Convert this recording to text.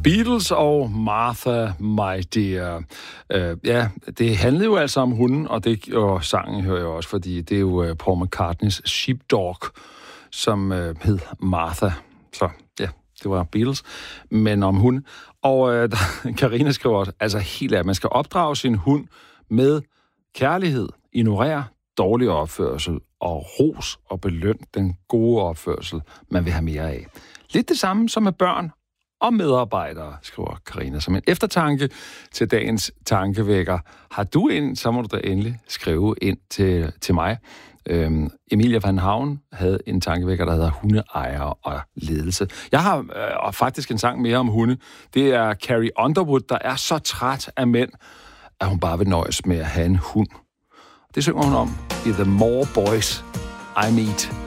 Beatles og Martha, My Dear. Ja, det handlede jo altså om hunden, og sangen hører jeg også, fordi det er jo Paul McCartneys Sheepdog, som hed Martha. Så ja, det var Beatles, men om hunden. Og Karina skriver også, altså helt af, man skal opdrage sin hund med kærlighed, ignorere dårlig opførsel og ros og beløn den gode opførsel, man vil have mere af. Lidt det samme som med børn og medarbejdere, skriver Karina. Som en eftertanke til dagens tankevækker. Har du en, så må du da endelig skrive ind til mig. Emilia van Havn havde en tankevækker, der hedder hundeejere og ledelse. Jeg har faktisk en sang mere om hunde. Det er Carrie Underwood, der er så træt af mænd, at hun bare vil nøjes med at have en hund. Det synger hun om i The More Boys I Meet.